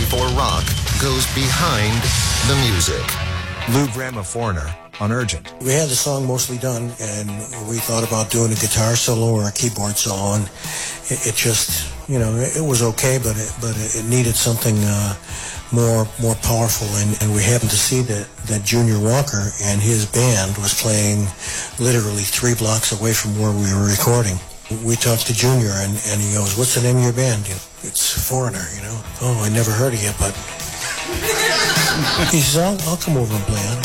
for rock goes behind the music. Lou Gramm, a Foreigner, on Urgent. We had the song mostly done, and we thought about doing a guitar solo or a keyboard solo, and it just, it was okay, but it needed something more powerful, and we happened to see that Junior Walker and his band was playing literally 3 blocks away from where we were recording. We talked to Junior, and he goes, "What's the name of your band?" "It's Foreigner, Oh, I never heard of you, but..." He says, I'll come over and play on it.